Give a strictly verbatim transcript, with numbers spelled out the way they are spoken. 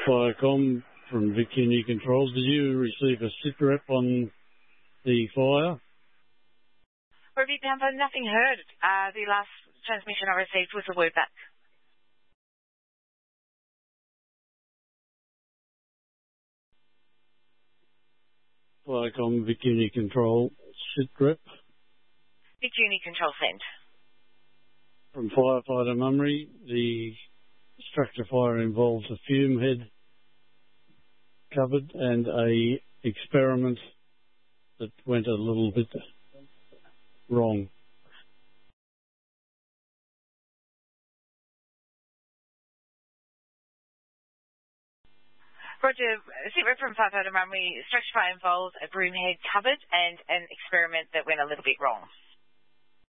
Firecom from Vicuni Controls. Did you receive a sit rep on the fire? Review Pampa, nothing heard. Uh, the last transmission I received was a word back. Firecom Vicuni Control sit rep. Vicuni Control send. From Firefighter Mummery, the structure fire involves a fume head cupboard and a experiment that went a little bit wrong. Roger, sit rep from Firefighter Mummery, structure fire involves a broom head cupboard and an experiment that went a little bit wrong.